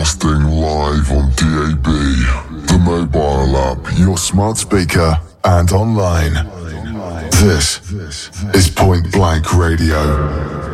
Broadcasting live on DAB, the mobile app, your smart speaker, and online. This is Point Blank Radio.